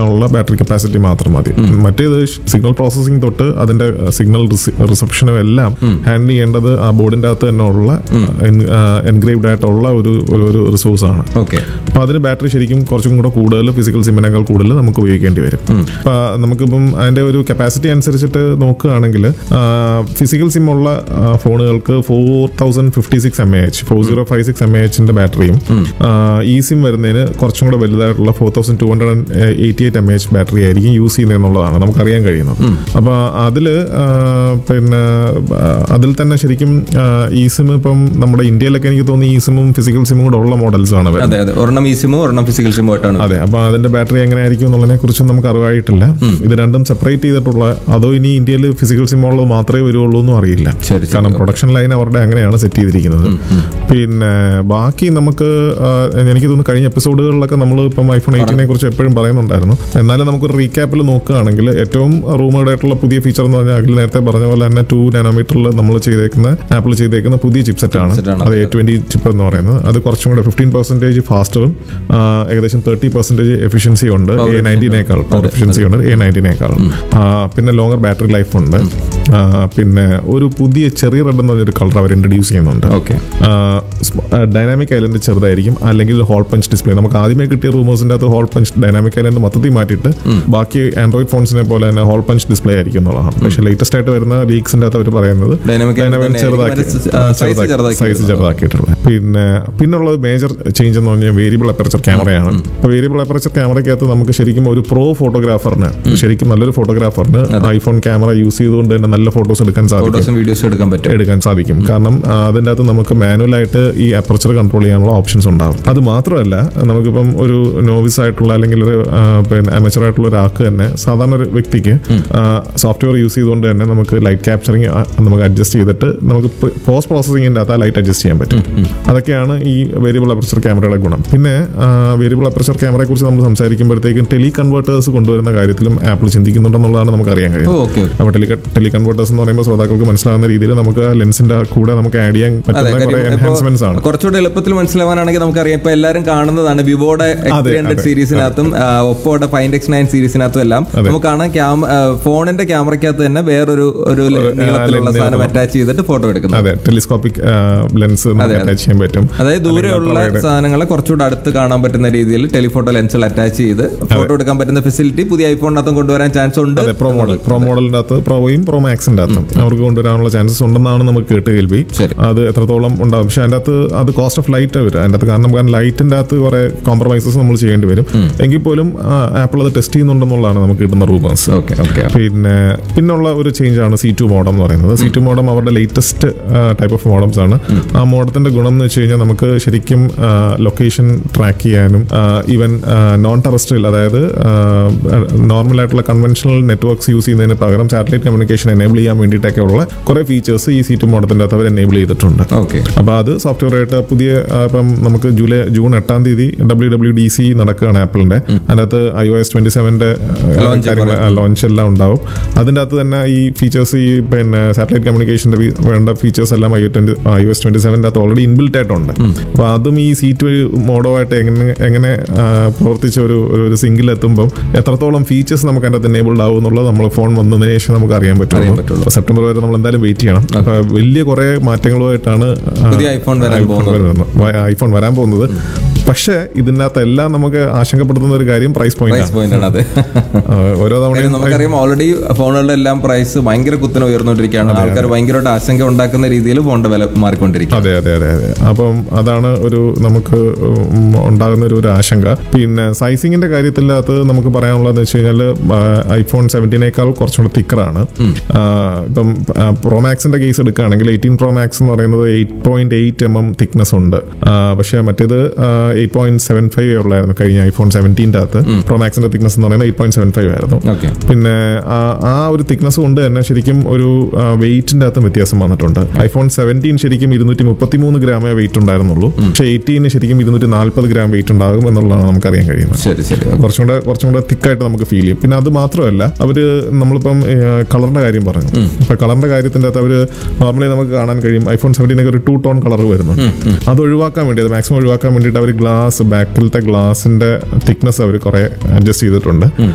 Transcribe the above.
എടുക്കാനുള്ള battery capacity മാത്രം മതി. മറ്റേത് സിഗ്നൽ പ്രോസസ്സിംഗ് തൊട്ട് അതിന്റെ സിഗ്നൽ റിസപ്ഷനും എല്ലാം ഹാൻഡിൽ ചെയ്യേണ്ടത് ആ ബോർഡിന്റെ അകത്ത് തന്നെ ഉള്ള എൻഗ്രേവ്ഡ് ആയിട്ടുള്ള ഒരു റിസോഴ്സ് ആണ്. അപ്പൊ അതിന് ബാറ്ററി ശരിക്കും കുറച്ചും കൂടെ കൂടുതൽ ഫിസിക്കൽ സിമ്മിനേക്കാൾ കൂടുതൽ നമുക്ക് ഉപയോഗിക്കേണ്ടി വരും. അപ്പൊ നമുക്കിപ്പം അതിന്റെ ഒരു കപ്പാസിറ്റി അനുസരിച്ചിട്ട് നോക്കുകയാണെങ്കിൽ ഫിസിക്കൽ സിം ഉള്ള ഫോണുകൾക്ക് 4056 mAh ബാറ്ററിയും ഈ സിം വരുന്നതിന് കുറച്ചും കൂടെ വലുതായിട്ടുള്ള 4288 mAh ബാറ്ററി ആയിരിക്കും യൂസ് ചെയ്യുന്നത് എന്നുള്ളതാണ് നമുക്കറിയാൻ കഴിയുന്നത്. അപ്പൊ അതില് പിന്നെ അതിൽ തന്നെ ശരിക്കും ഈ സിം ഇപ്പം നമ്മുടെ ഇന്ത്യയിലൊക്കെ എനിക്ക് തോന്നുന്നു ഈ സിമ്മും ഫിസിക്കൽ സിമ്മും കൂടെ ഉള്ള മോഡൽസ് ആണ്. അതെ, അപ്പൊ അതിന്റെ ബാറ്ററി എങ്ങനെയായിരിക്കും എന്നുള്ളതിനെ കുറിച്ചും നമുക്ക് അറിവായിട്ടില്ല. ഇത് രണ്ടും സെപ്പറേറ്റ് ചെയ്തിട്ടുള്ള അതോ ഇനി ഇന്ത്യയിൽ ഫിസിക്കൽ സിം ഉള്ളത് മാത്രമേ വരുള്ളൂ എന്നും അറിയില്ല. കാരണം പ്രൊഡക്ഷൻ ലൈൻ അവരുടെ അങ്ങനെയാണ് സെറ്റ് ചെയ്തിരിക്കുന്നത്. പിന്നെ ബാക്കി നമുക്ക് എനിക്ക് തോന്നുന്നു കഴിഞ്ഞ എപ്പിസോഡുകളിലൊക്കെ നമ്മൾ ഇപ്പം ഐഫോൺ 18 കുറിച്ച് എപ്പോഴും പറയുന്നുണ്ടായിരുന്നു. എന്നാലും നമുക്കൊരു റീക്യാപ്പിൽ നോക്കുകയാണെങ്കിൽ ഏറ്റവും റൂമേഡ് ആയിട്ടുള്ള പുതിയ ഫീച്ചർ എന്ന് പറഞ്ഞാൽ അഖിൽ നേരത്തെ പറഞ്ഞ പോലെ തന്നെ 2 നാനോമീറ്ററിൽ നമ്മൾ ആപ്പിൾ ചെയ്തേക്കുന്ന പുതിയ ചിപ്സെറ്റ് ആണ്. അത് A20 ചിപ്പ് എന്ന് പറയുന്നത്. അത് കുറച്ചും കൂടെ 15% ഫാസ്റ്ററും ഏകദേശം 30% എഫിഷ്യൻസി ഉണ്ട്. A90നേക്കാൾ എഫിഷ്യൻസി ഉണ്ട് A90നേക്കാൾ. പിന്നെ ലോങ്ങർ ബാറ്ററി ലൈഫ് ഉണ്ട്. പിന്നെ ഒരു പുതിയ ചെറിയ റെഡ് എന്ന് പറഞ്ഞൊരു കളർ അവർ ഇൻട്രൊഡ്യൂസ് ചെയ്യുന്നുണ്ട്. ഡൈനാമിക് ഐലൻഡ് ചെറുതായിരിക്കും, അല്ലെങ്കിൽ ഹോൾ പഞ്ച് ഡിസ്പ്ലേ. നമുക്ക് ആദ്യമേ കിട്ടിയ റൂമേഴ്സിന്റെ അകത്ത് ഹോൾ പഞ്ച് ഡൈനാമിക് ഐലൻഡ് മൊത്തത്തിൽ മാറ്റിയിട്ട് ബാക്കി ആൻഡ്രോയിഡ് ഫോൺസിനെ പോലെ തന്നെ ഹോൾ പഞ്ച് ഡിസ്പ്ലേ ആയിരിക്കും എന്നുള്ളതാണ്. പക്ഷെ ലേറ്റസ്റ്റ് ആയിട്ട് വരുന്ന ലീക്സിന്റെ അകത്ത് അവർ പറയുന്നത് സൈസ് ചെറുതാക്കിയിട്ടുള്ളത്. പിന്നുള്ളത് മേജർ ചേഞ്ച് എന്ന് പറഞ്ഞാൽ വേരിയബിൾ അപ്പർച്ചർ ക്യാമറയാണ്. അപ്പോൾ വേരിയബിൾ അപ്പർച്ചർ ക്യാമറയ്ക്കകത്ത് നമുക്ക് ശരിക്കും ഒരു പ്രോ ഫോട്ടോഗ്രാഫറിന്, ശരിക്കും നല്ലൊരു ഫോട്ടോഗ്രാഫറിന് ഐഫോൺ ക്യാമറ യൂസ് ചെയ്തുകൊണ്ട് തന്നെ നല്ല ഫോട്ടോസ് എടുക്കാൻ സാധിക്കും. കാരണം അതിൻ്റെ അകത്ത് നമുക്ക് മാനുവലായിട്ട് ഈ അപ്പർച്ചർ കൺട്രോൾ ചെയ്യാനുള്ള ഓപ്ഷൻസ് ഉണ്ടാകും. അത് മാത്രമല്ല, നമുക്കിപ്പം ഒരു നോവിസ് ആയിട്ടുള്ള അല്ലെങ്കിൽ ഒരു അമച്ചർ ആയിട്ടുള്ള ഒരാൾക്ക് തന്നെ, സാധാരണ ഒരു വ്യക്തിക്ക് സോഫ്റ്റ്വെയർ യൂസ് ചെയ്തുകൊണ്ട് തന്നെ നമുക്ക് ലൈറ്റ് ക്യാപ്ചറിങ് നമുക്ക് അഡ്ജസ്റ്റ് ചെയ്തിട്ട് നമുക്ക് പോസ്റ്റ് പ്രോസസിംഗിന്റെ അകത്ത് ആ ലൈറ്റ് അഡ്ജസ്റ്റ് ചെയ്യാൻ പറ്റും. അതൊക്കെയാണ് ഈ വേരിയബിൾ അപ്പർച്ചർ ക്യാമറയുടെ ഗുണം. പിന്നെ വേരിയബിൾ അപ്പർച്ചർ ക്യാമറയെ കുറിച്ച് നമ്മൾ സംസാരിക്കുമ്പോഴത്തേക്കും ടെലി കൺവേർട്ടേഴ്സ് കൊണ്ടുവരുന്ന കാര്യത്തിലും ആപ്പിൾ ചിന്തിക്കുന്നുണ്ടെന്നുള്ളതാണ് നമുക്ക് അറിയാൻ കഴിയും. അപ്പോൾ ടെലി കൺവേർട്ടേഴ്സ് എന്ന് പറയുമ്പോൾ ശ്രോതാക്കൾക്ക് മനസ്സിലാവുന്ന രീതിയിൽ നമുക്ക് ലെൻസിന്റെ കൂടെ നമുക്ക് ആഡ് ചെയ്യാൻ പറ്റുന്ന കുറെ എൻഹാൻസ്മെന്റ്സ് ആണ്. കുറച്ചുകൂടെ എളുപ്പത്തിൽ മനസ്സിലാവാനാണെങ്കിൽ നമുക്കറിയാം, ഇപ്പൊ എല്ലാവരും കാണുന്നതാണ് വിവോയുടെ X300 സീരീസിനകത്തും ഒപ്പോയുടെ Find X9 സീരീസിനകത്തും എല്ലാം നമുക്ക് കാണാം ഫോണിന്റെ ക്യാമറയ്ക്കകത്ത് തന്നെ വേറൊരു നീളത്തിലുള്ള സാധനം അറ്റാച്ച് ചെയ്തിട്ട് ഫോട്ടോ എടുക്കുന്നത്. അതെ, ടെലിസ്കോപ്പിക് ലെൻസ് അറ്റാച്ച് ചെയ്യാൻ പറ്റും. അതായത് ദൂരെയുള്ള സാധനങ്ങളെ കുറച്ചുകൂടെ അടുത്ത് കാണാൻ പറ്റുന്ന രീതിയിൽ ടെലിഫോട്ടോ ലെൻസുകൾ അറ്റാച്ച് ചെയ്ത് ഫോട്ടോ എടുക്കാൻ പറ്റുന്ന ഫെസിലിറ്റി പുതിയ ഐഫോണിനകത്തും കൊണ്ടുവരാൻ ചാൻസ് ഉണ്ട്. പ്രോ മോഡലിന്റെ അകത്ത്, പ്രോയും പ്രോ മാക്സിന്റെ അകത്തും അവർക്ക് കൊണ്ടുവരാനുള്ള ചാൻസസ് ഉണ്ടെന്നാണ് നമുക്ക് കേട്ട് കേൾവി. അത് എത്രത്തോളം ഉണ്ടാവും, പക്ഷെ അതിന്റെ അകത്ത് അത് കോസ്റ്റ് ഓഫ് ലൈറ്റ് വരും അതിന്റെ അകത്ത്. കാരണം ലൈറ്റിന്റെ അകത്ത് കുറെ കോംപ്രമൈസസ് നമ്മൾ ചെയ്യേണ്ടി വരും. എങ്കിൽ പോലും ആപ്പിൾ അത് ടെസ്റ്റ് ചെയ്യുന്നുണ്ടെന്നുള്ളതാണ് നമുക്ക് കിട്ടുന്ന റൂമേഴ്സ്. പിന്നുള്ള ഒരു ചേഞ്ച് ആണ് C2 മോഡം എന്ന് പറയുന്നത്. C2 മോഡം അവരുടെ ലേറ്റസ്റ്റ് ടൈപ്പ് ഓഫ് മോഡംസ് ആണ്. ആ മോഡത്തിന്റെ ഗുണം എന്ന് വെച്ച് കഴിഞ്ഞാൽ നമുക്ക് ശരിക്കും ലൊക്കേഷൻ ട്രാക്ക് ചെയ്യാനും ഈവൻ നോൺ ടെറസ്ട്രിയൽ, അതായത് നോർമൽ ആയിട്ടുള്ള കൺവെൻഷണൽ നെറ്റ്വർക്ക്സ് യൂസ് ചെയ്യുന്നതിന് പകരം സാറ്റലൈറ്റ് കമ്മ്യൂണിക്കേഷൻ എനേബിൾ ചെയ്യാൻ വേണ്ടിയിട്ടൊക്കെ ഉള്ള കുറെ ഫീച്ചേഴ്സ് ഈ C2 മോഡത്തിന്റെ അകത്ത് അവർ എനേബിൾ ചെയ്തിട്ടുണ്ട്. അപ്പൊ അത് സോഫ്റ്റ്വെയർ ആയിട്ട് പുതിയ ഇപ്പം നമുക്ക് ജൂൺ 8 WWDC നടക്കുകയാണ് ആപ്പിളിന്റെ. അതിനകത്ത് iOS 27 ലോഞ്ച് എല്ലാം ഉണ്ടാവും. അതിന്റെ അകത്ത് തന്നെ ഈ ഫീച്ചേഴ്സ്, ഈ പിന്നെ സാറ്റലൈറ്റ് കമ്മ്യൂണിക്കേഷന്റെ വേണ്ട ഫീച്ചേഴ്സ് എല്ലാം iOS 27 അകത്ത് ഓൾറെഡി ഇൻബിൽറ്റ് ആയിട്ടുണ്ട്. അപ്പൊ അതും ഈ C2 മോഡോമായിട്ട് എങ്ങനെ പ്രവർത്തിച്ച ഒരു സിംഗിൾ എത്തുമ്പോൾ എത്രത്തോളം ഫീച്ചേഴ്സ് നമുക്ക് അതിന്റെ അകത്ത് എനേബിൾഡ് ആവും എന്നുള്ളത് നമ്മൾ ഫോൺ വന്നതിന് ശേഷം നമുക്ക് അറിയാൻ പറ്റുള്ളൂ. സെപ്റ്റംബർ വരെ നമ്മൾ എന്തായാലും വെയിറ്റ് ചെയ്യണം. അപ്പൊ വലിയ കുറെ മാറ്റങ്ങളുമായിട്ടാണ് ഐഫോൺ വരാൻ പോകുന്നത്. പക്ഷേ ഇതിനകത്ത് എല്ലാം നമുക്ക് ആശങ്കപ്പെടുത്തുന്ന ഒരു കാര്യം പ്രൈസ് പോയിന്റ് ആണ്. ഓരോ തവണയും നമുക്കറിയാം, ഓൾറെഡി ഫോണുകളുടെ എല്ലാം പ്രൈസ് ഭയങ്കര കുത്തനെ ഉയർന്നുകൊണ്ടിരിക്കുകയാണ്. ആൾക്കാർ ഭയങ്കരമായിട്ട് ആശങ്ക ഉണ്ടാക്കുന്ന രീതിയിൽ ഫോണിന്റെ വില മാറിക്കൊണ്ടിരിക്കും. അതെ. അപ്പം അതാണ് ഒരു നമുക്ക് ഉണ്ടാകുന്ന ഒരു ആശങ്ക. പിന്നെ സൈസിങ്ങിന്റെ കാര്യത്തിനകത്ത് നമുക്ക് പറയാനുള്ളതെന്ന് വെച്ച് കഴിഞ്ഞാൽ ഐഫോൺ 17നേക്കാൾ കുറച്ചുകൂടെ തിക്കറാണ്. ഇപ്പം പ്രോ മാക്സിന്റെ കേസ് എടുക്കുകയാണെങ്കിൽ 18 Pro Max എന്ന് പറയുന്നത് 8.8 mm തിക്നെസ് ഉണ്ട്. പക്ഷെ മറ്റേത് 8.75 ഉള്ളായിരുന്നു കഴിഞ്ഞ ഐഫോൺ 17ന്റെ അകത്ത്. പ്രോ മാക്സിന്റെ തിക്നെസ് എന്ന് പറയുന്നത് 8.75 ആയിരുന്നു. പിന്നെ ആ ഒരു തിക്നെസ് കൊണ്ട് തന്നെ ശരിക്കും ഒരു വെയിറ്റിന്റെ അകത്തും വ്യത്യാസം വന്നിട്ടുണ്ട്. ഐഫോൺ 17 ശരിക്കും 233 ഗ്രാമേ വെയിറ്റ് ഉണ്ടായിരുന്നുള്ളൂ. പക്ഷെ 18 ശരിക്കും 240 ഗ്രാം വെയിറ്റ് ഉണ്ടാകും എന്നുള്ളതാണ് നമുക്കറിയാൻ കഴിയുന്നത്. കുറച്ചും കൂടെ തിക്കായിട്ട് നമുക്ക് ഫീൽ ചെയ്യും. പിന്നെ അത് മാത്രമല്ല, അവര് നമ്മളിപ്പം കളറിന്റെ കാര്യം പറഞ്ഞു. അപ്പൊ കളറിന്റെ കാര്യത്തിന്റെ അകത്ത് അവര് നോർമലി നമുക്ക് കാണാൻ കഴിയും ഐഫോൺ 17 ഒരു 2 ടോൺ കളർ വരുന്നുണ്ട്. അത് ഒഴിവാക്കാൻ വേണ്ടി, അത് മാക്സിമം ഒഴിവാക്കാൻ വേണ്ടിയിട്ട് അവർ ബാക്കിലത്തെ ഗ്ലാസിന്റെ തിക്നെസ് അവർ കുറെ അഡ്ജസ്റ്റ് ചെയ്തിട്ടുണ്ട്.